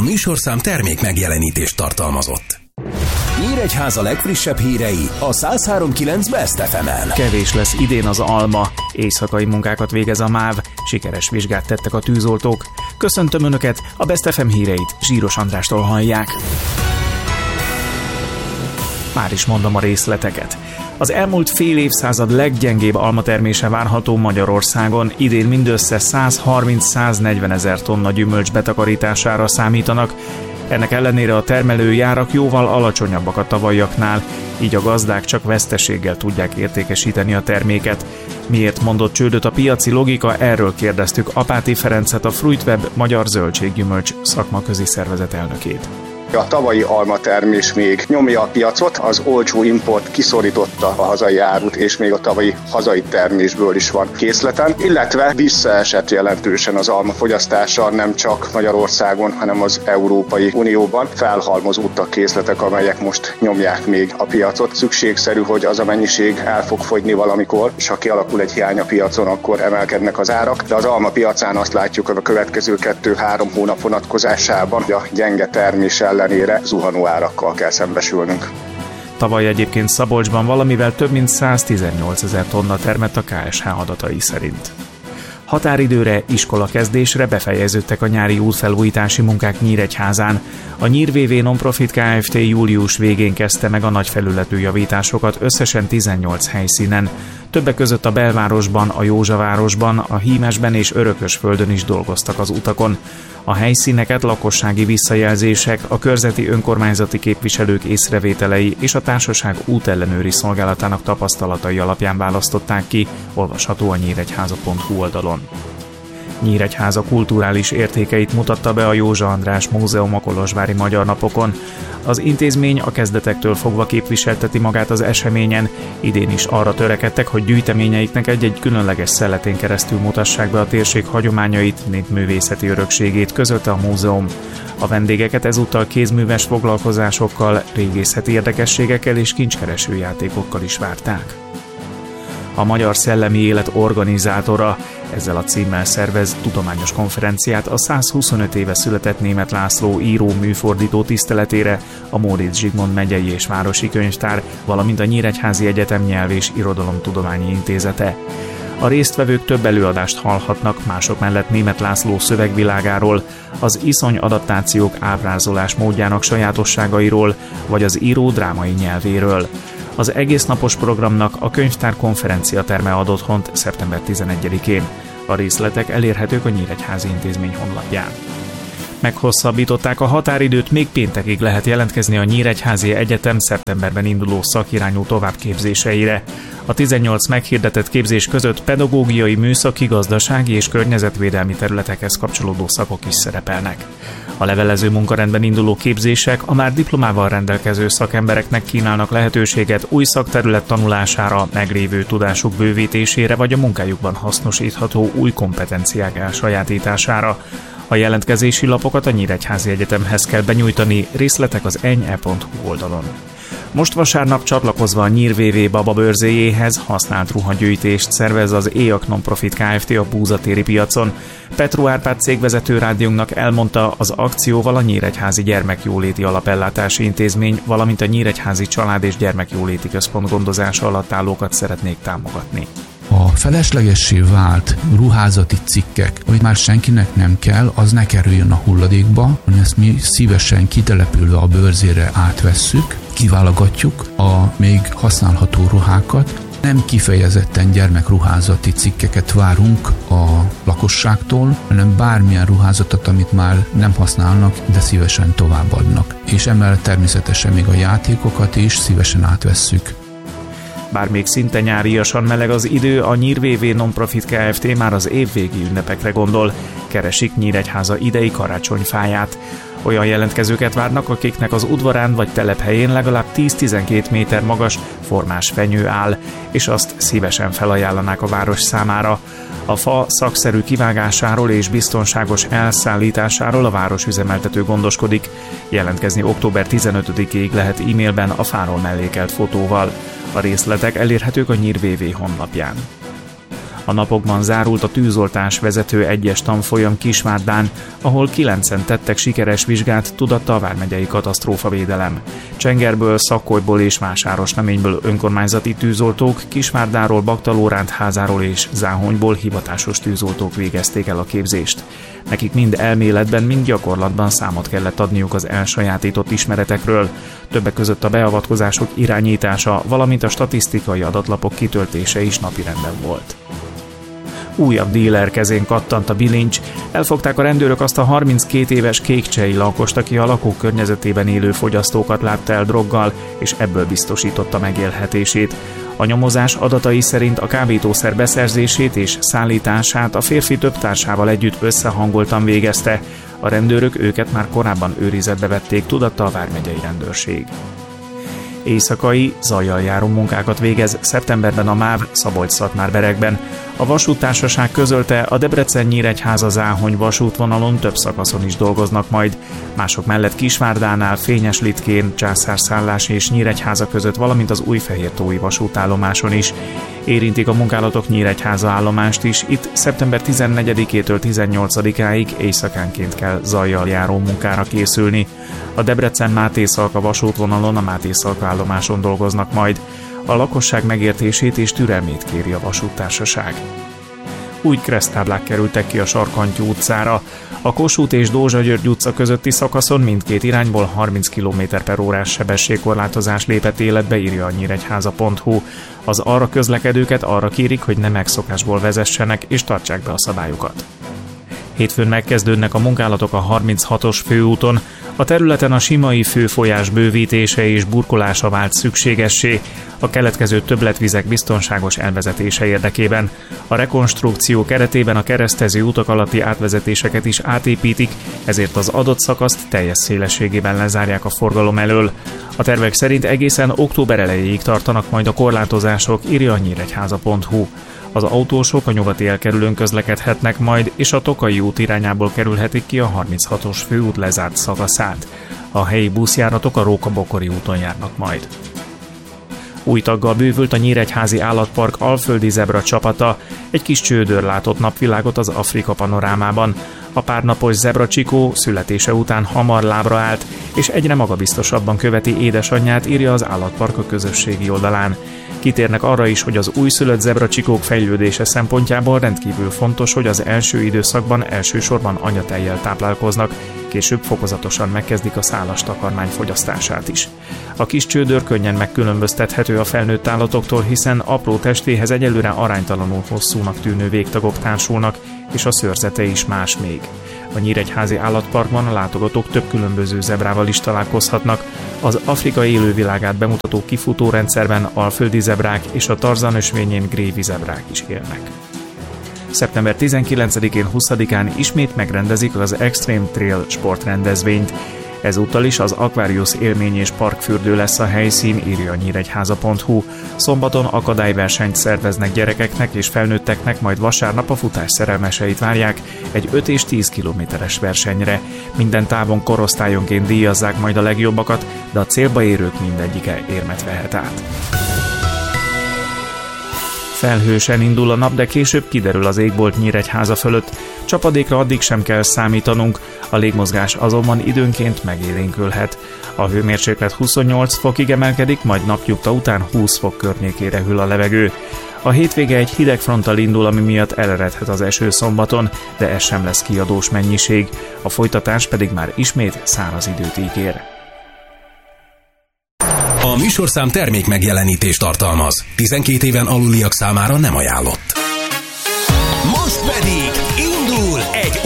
műsorszám termék megjelenítést tartalmazott. Nyíregyháza legfrissebb hírei a 103.9 Best FM-en. Kevés lesz idén az alma, éjszakai munkákat végez a MÁV, sikeres vizsgát tettek a tűzoltók. Köszöntöm Önöket, a Best FM híreit Zsíros Andrástól hallják. Már is mondom a részleteket. Az elmúlt fél évszázad leggyengébb almatermése várható Magyarországon. Idén mindössze 130-140 ezer tonna gyümölcs betakarítására számítanak. Ennek ellenére a termelői árak jóval alacsonyabbak a tavalyiaknál, így a gazdák csak veszteséggel tudják értékesíteni a terméket. Miért mondott csődöt a piaci logika? Erről kérdeztük Apáti Ferencet, a Fruitweb magyar zöldséggyümölcs szakmaközi szervezet elnökét. A tavalyi almatermés még nyomja a piacot, az olcsó import kiszorította a hazai árut, és még a tavalyi hazai termésből is van készleten, illetve visszaesett jelentősen az alma fogyasztása nem csak Magyarországon, hanem az Európai Unióban. Felhalmozódtak készletek, amelyek most nyomják még a piacot. Szükségszerű, hogy az a mennyiség el fog fogyni valamikor, és ha kialakul egy hiány a piacon, akkor emelkednek az árak. De az alma piacán azt látjuk, hogy a következő 2-3 hónap vonatkozásában a gyenge termés ellenére zuhanó árakkal kell szembesülnünk. Tavaly egyébként Szabolcsban valamivel több mint 118 ezer tonna termett a KSH adatai szerint. Határidőre, iskolakezdésre befejeződtek a nyári útfelújítási munkák Nyíregyházán. A Nyír VV Nonprofit Kft. Július végén kezdte meg a nagyfelületű javításokat összesen 18 helyszínen. Többek között a belvárosban, a Józsavárosban, a Hímesben és Örökösföldön is dolgoztak az utakon. A helyszíneket lakossági visszajelzések, a körzeti önkormányzati képviselők észrevételei és a társaság útellenőri szolgálatának tapasztalatai alapján választották ki, olvasható a nyíregyháza.hu oldalon. Nyíregyháza kulturális értékeit mutatta be a Józsa András Múzeum a kolozsvári Magyar Napokon. Az intézmény a kezdetektől fogva képviselteti magát az eseményen, idén is arra törekedtek, hogy gyűjteményeiknek egy-egy különleges szeletén keresztül mutassák be a térség hagyományait, népművészeti örökségét, közölte a múzeum. A vendégeket ezúttal kézműves foglalkozásokkal, régészeti érdekességekkel és kincskereső játékokkal is várták. A Magyar Szellemi Élet organizátora ezzel a címmel szervez tudományos konferenciát a 125 éve született Németh László író-műfordító tiszteletére a Móricz Zsigmond megyei és városi könyvtár, valamint a Nyíregyházi Egyetem Nyelv- és Irodalomtudományi Intézete. A résztvevők több előadást hallhatnak mások mellett Németh László szövegvilágáról, az iszony adaptációk ábrázolás módjának sajátosságairól, vagy az író drámai nyelvéről. Az egész napos programnak a könyvtár konferenciaterme ad otthont szeptember 11-én. A részletek elérhetők a Nyíregyházi Intézmény honlapján. Meghosszabbították a határidőt, még péntekig lehet jelentkezni a Nyíregyházi Egyetem szeptemberben induló szakirányú továbbképzéseire. A 18 meghirdetett képzés között pedagógiai, műszaki, gazdasági és környezetvédelmi területekhez kapcsolódó szakok is szerepelnek. A levelező munkarendben induló képzések a már diplomával rendelkező szakembereknek kínálnak lehetőséget új szakterület tanulására, meglévő tudásuk bővítésére vagy a munkájukban hasznosítható új kompetenciák elsajátítására. A jelentkezési lapokat a Nyíregyházi Egyetemhez kell benyújtani, részletek az eny.hu oldalon. Most vasárnap csatlakozva a Nyír VV bababőrzéjéhez használt ruhagyűjtést szervez az EAK Nonprofit Kft. A Búzatéri piacon. Petru Árpád cégvezető rádiónknak elmondta, az akcióval a Nyíregyházi Gyermekjóléti Alapellátási Intézmény, valamint a Nyíregyházi Család- és Gyermekjóléti Központ gondozása alatt állókat szeretnék támogatni. A feleslegessé vált ruházati cikkek, amit már senkinek nem kell, az ne kerüljön a hulladékba, hanem ezt mi szívesen kitelepülve a bőrzére átvesszük, kiválogatjuk a még használható ruhákat. Nem kifejezetten gyermekruházati cikkeket várunk a lakosságtól, hanem bármilyen ruházatot, amit már nem használnak, de szívesen továbbadnak. És emellett természetesen még a játékokat is szívesen átvesszük. Bár még szinte nyáriasan meleg az idő, a Nyír VV Nonprofit Kft. Már az évvégi ünnepekre gondol, keresik Nyíregyháza idei karácsonyfáját. Olyan jelentkezőket várnak, akiknek az udvarán vagy telephelyén legalább 10-12 méter magas formás fenyő áll, és azt szívesen felajánlanák a város számára. A fa szakszerű kivágásáról és biztonságos elszállításáról a városüzemeltető gondoskodik. Jelentkezni október 15-ig lehet e-mailben a fáról mellékelt fotóval. A részletek elérhetők a Nyír VV honlapján. A napokban zárult a tűzoltás vezető 1-es tanfolyam Kisvárdán, ahol 9-en tettek sikeres vizsgát, tudatta a vármegyei katasztrófavédelem. Csengerből, Szakkolyból és Vásárosnaményből önkormányzati tűzoltók, Kisvárdáról, Baktalórántházáról és Záhonyból hivatásos tűzoltók végezték el a képzést. Nekik mind elméletben, mind gyakorlatban számot kellett adniuk az elsajátított ismeretekről, többek között a beavatkozások irányítása, valamint a statisztikai adatlapok kitöltése is napirenden volt. Újabb díler kezén kattant a bilincs, elfogták a rendőrök azt a 32 éves kékcsei lakost, aki a lakók környezetében élő fogyasztókat látta el droggal, és ebből biztosította megélhetését. A nyomozás adatai szerint a kábítószer beszerzését és szállítását a férfi több társával együtt összehangoltan végezte. A rendőrök őket már korábban őrizetbe vették, tudatta a vármegyei rendőrség. Éjszakai, zajjal járó munkákat végez szeptemberben a MÁV Szabolcs-Szatmár-Berekben. A vasúttársaság közölte, a Debrecen-Nyíregyháza-Záhony vasútvonalon több szakaszon is dolgoznak majd. Mások mellett Kisvárdánál, Fényeslitkén, Császárszállás és Nyíregyháza között, valamint az Újfehértói vasútállomáson is. Érintik a munkálatok Nyíregyháza állomást is, itt szeptember 14-től 18-áig éjszakánként kell zajjal járó munkára készülni. A Debrecen-Mátészalka vasútvonalon a Mátészalka állomáson dolgoznak majd. A lakosság megértését és türelmét kéri a vasúttársaság. Új kereszttáblák kerültek ki a Sarkantyú utcára. A Kossuth és Dózsa-György utca közötti szakaszon mindkét irányból 30 km/órás sebességkorlátozás lépett életbe, írja a nyíregyháza.hu. Az arra közlekedőket arra kérik, hogy ne megszokásból vezessenek és tartsák be a szabályokat. Hétfőn megkezdődnek a munkálatok a 36-os főúton. A területen a Simai főfolyás bővítése és burkolása vált szükségessé a keletkező többletvizek biztonságos elvezetése érdekében. A rekonstrukció keretében a keresztező utak alatti átvezetéseket is átépítik, ezért az adott szakaszt teljes szélességében lezárják a forgalom elől. A tervek szerint egészen október elejéig tartanak majd a korlátozások, írja a nyíregyháza.hu. Az autósok a nyugati elkerülőn közlekedhetnek majd, és a Tokai út irányából kerülhetik ki a 36-os főút lezárt szakaszát. A helyi buszjáratok a Róka-Bokori úton járnak majd. Új taggal bővült a Nyíregyházi Állatpark alföldi zebra csapata, egy kis csődör látott napvilágot az Afrika panorámában. A párnapos zebra Csikó születése után hamar lábra állt, és egyre magabiztosabban követi édesanyját, írja az állatpark a közösségi oldalán. Kitérnek arra is, hogy az újszülött zebracsikók fejlődése szempontjából rendkívül fontos, hogy az első időszakban elsősorban anyatejjel táplálkoznak, később fokozatosan megkezdik a szálas takarmány fogyasztását is. A kis csődör könnyen megkülönböztethető a felnőtt állatoktól, hiszen apró testéhez egyelőre aránytalanul hosszúnak tűnő végtagok társulnak, és a szőrzete is más még. A Nyíregyházi Állatparkban a látogatók több különböző zebrával is találkozhatnak. Az Afrika élővilágát bemutató kifutórendszerben alföldi zebrák és a Tarzan ösvényén grévi zebrák is élnek. Szeptember 19-én, 20-án ismét megrendezik az Extreme Trail sportrendezvényt. Ezúttal is az Aquarius élmény és parkfürdő lesz a helyszín, írja a nyíregyháza.hu. Szombaton akadályversenyt szerveznek gyerekeknek és felnőtteknek, majd vasárnap a futás szerelmeseit várják egy 5 és 10 kilométeres versenyre. Minden távon korosztályonként díjazzák majd a legjobbakat, de a célba érők mindegyike érmet vehet át. Felhősen indul a nap, de később kiderül az égbolt Nyíregyháza fölött. Csapadékra addig sem kell számítanunk, a légmozgás azonban időnként megélénkülhet. A hőmérséklet 28 fokig emelkedik, majd napnyugta után 20 fok környékére hűl a levegő. A hétvége egy hideg fronttal indul, ami miatt eleredhet az eső szombaton, de ez sem lesz kiadós mennyiség. A folytatás pedig már ismét száraz időt ígér. A műsorszám termék megjelenítést tartalmaz. 12 éven aluliak számára nem ajánlott. Most pedig indul egy